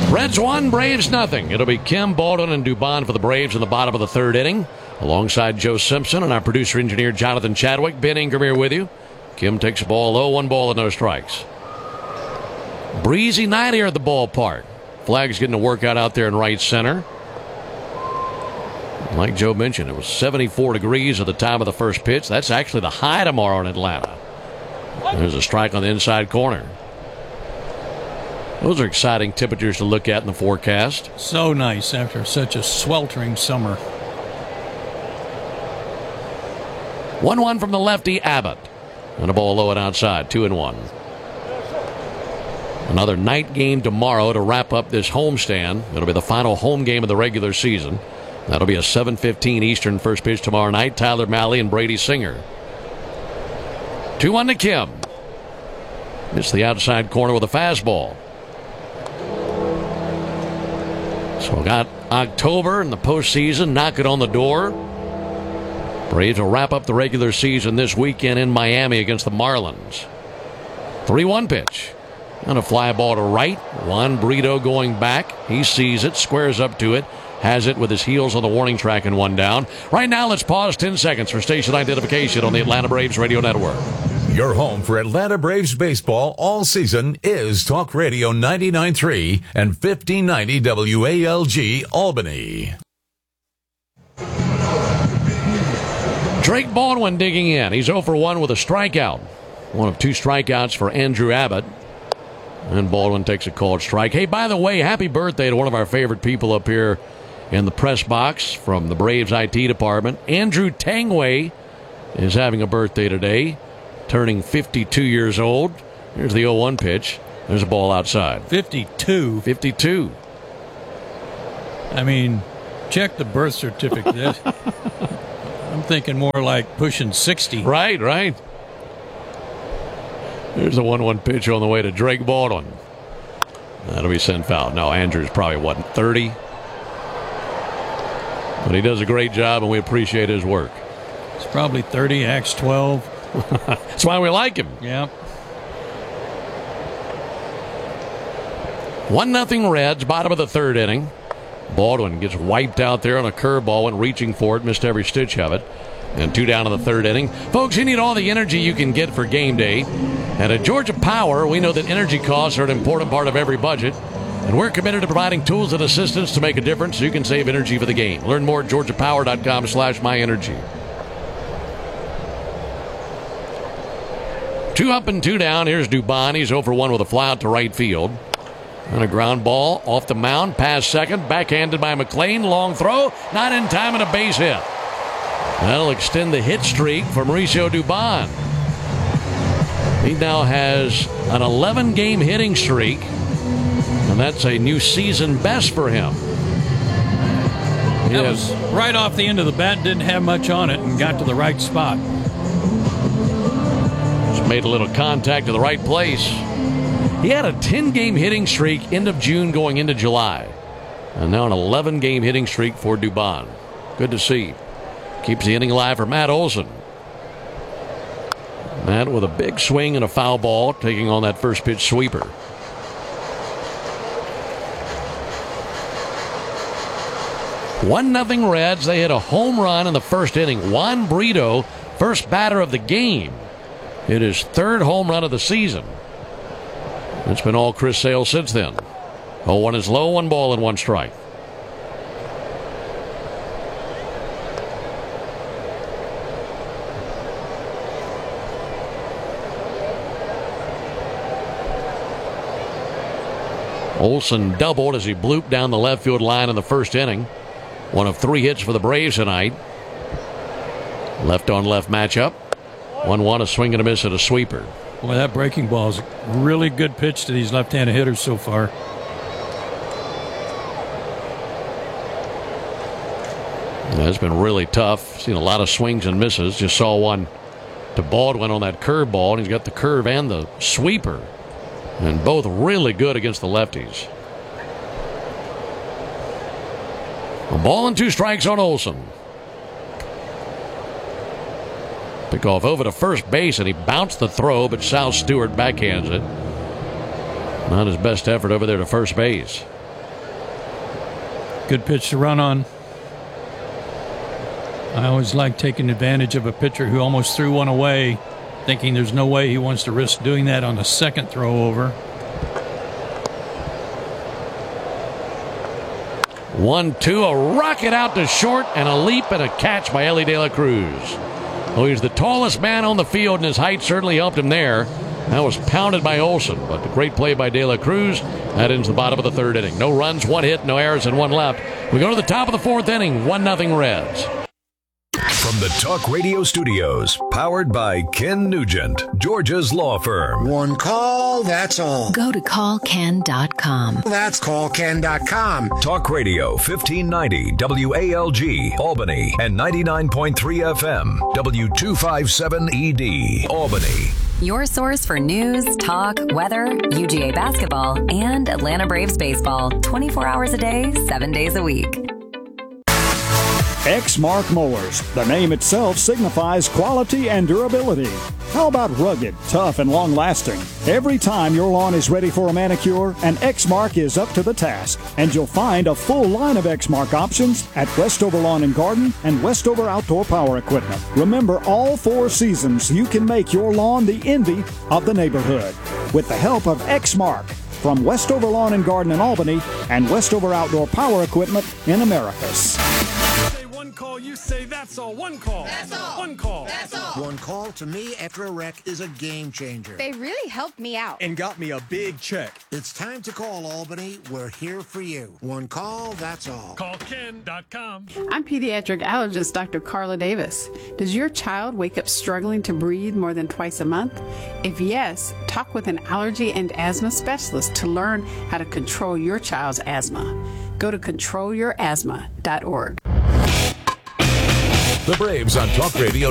Reds 1, Braves nothing. It'll be Kim, Baldwin, and Dubon for the Braves in the bottom of the third inning. Alongside Joe Simpson and our producer-engineer Jonathan Chadwick. Ben Ingram here with you. Kim takes the ball low, 1 ball and no strikes. Breezy night here at the ballpark. Flag's getting a workout out there in right center. Like Joe mentioned, it was 74 degrees at the time of the first pitch. That's actually the high tomorrow in Atlanta. There's a strike on the inside corner. Those are exciting temperatures to look at in the forecast. So nice after such a sweltering summer. 1-1 from the lefty, Abbott. And a ball low and outside, 2-1. Another night game tomorrow to wrap up this homestand. It'll be the final home game of the regular season. That'll be a 7:15 Eastern first pitch tomorrow night. Tyler Mahle and Brady Singer. 2-1 to Kim. Missed the outside corner with a fastball. So we got October in the postseason. Knock it on the door. Braves will wrap up the regular season this weekend in Miami against the Marlins. 3-1 pitch. And a fly ball to right. Juan Brito going back. He sees it, squares up to it. Has it with his heels on the warning track and 1 down. Right now, let's pause 10 seconds for station identification on the Atlanta Braves Radio Network. Your home for Atlanta Braves baseball all season is Talk Radio 99.3 and 1590 WALG Albany. Drake Baldwin digging in. He's 0 for 1 with a strikeout. 1 of 2 strikeouts for Andrew Abbott. And Baldwin takes a called strike. Hey, by the way, happy birthday to one of our favorite people up here in the press box from the Braves IT department. Andrew Tangway is having a birthday today, turning 52 years old. Here's the 0-1 pitch. There's a ball outside. 52. 52. I mean, check the birth certificate. I'm thinking more like pushing 60. Right. There's a 1-1 pitch on the way to Drake Baldwin. That'll be sent foul. No, Andrew's probably, 30? But he does a great job, and we appreciate his work. It's probably 30, Acts 12. That's why we like him. Yeah. 1-0 Reds, bottom of the third inning. Baldwin gets wiped out there on a curveball, went reaching for it, missed every stitch of it. And 2 down in the third inning. Folks, you need all the energy you can get for game day. And at Georgia Power, we know that energy costs are an important part of every budget. And we're committed to providing tools and assistance to make a difference so you can save energy for the game. Learn more at georgiapower.com/myenergy. 2 up and 2 down. Here's Dubon. He's 0 for 1 with a fly out to right field. And a ground ball off the mound, past second, backhanded by McLean. Long throw, not in time, and a base hit. That'll extend the hit streak for Mauricio Dubon. He now has an 11-game hitting streak, and that's a new season best for him. That was right off the end of the bat, didn't have much on it, and got to the right spot. Just made a little contact to the right place. He had a 10-game hitting streak end of June going into July, and now an 11-game hitting streak for Dubon. Good to see. Keeps the inning alive for Matt Olson. Matt with a big swing and a foul ball, taking on that first pitch sweeper. One nothing Reds. They hit a home run in the first inning. Juan Brito, first batter of the game, hit his 3rd home run of the season. It's been all Chris Sale since then. 0-1 is low, 1 ball and 1 strike. Olson doubled as he blooped down the left field line in the first inning. 1 of 3 hits for the Braves tonight. Left on left matchup. 1-1, a swing and a miss at a sweeper. Boy, that breaking ball is a really good pitch to these left-handed hitters so far. That's been really tough. Seen a lot of swings and misses. Just saw one to Baldwin on that curve ball, and he's got the curve and the sweeper. And both really good against the lefties. A ball and 2 strikes on Olson. Pickoff over to first base, and he bounced the throw, but Sal Stewart backhands it. Not his best effort over there to first base. Good pitch to run on. I always like taking advantage of a pitcher who almost threw one away, thinking there's no way he wants to risk doing that on the second throw over. 1-2, a rocket out to short, and a leap and a catch by Ellie De La Cruz. Oh, he's the tallest man on the field, and his height certainly helped him there. That was pounded by Olson, but a great play by De La Cruz. That ends the bottom of the third inning. No runs, 1 hit, no errors, and 1 left. We go to the top of the fourth inning, 1-0 Reds. From the Talk Radio Studios, powered by Ken Nugent, Georgia's law firm. One call, that's all. Go to callken.com. That's callken.com. Talk Radio 1590 WALG, Albany, and 99.3 FM, W257ED, Albany. Your source for news, talk, weather, UGA basketball, and Atlanta Braves baseball. 24 hours a day, 7 days a week. Exmark Mowers. The name itself signifies quality and durability. How about rugged, tough, and long-lasting? Every time your lawn is ready for a manicure, an Exmark is up to the task. And you'll find a full line of Exmark options at Westover Lawn and Garden and Westover Outdoor Power Equipment. Remember, all 4 seasons, you can make your lawn the envy of the neighborhood with the help of Exmark from Westover Lawn and Garden in Albany and Westover Outdoor Power Equipment in Americus. One call, you say that's all. One call. That's all. One call. That's all. One call to me after a wreck is a game changer. They really helped me out. And got me a big check. It's time to call Albany. We're here for you. One call, that's all. Callken.com. I'm pediatric allergist Dr. Carla Davis. Does your child wake up struggling to breathe more than twice a month? If yes, talk with an allergy and asthma specialist to learn how to control your child's asthma. Go to controlyourasthma.org. The Braves on Talk Radio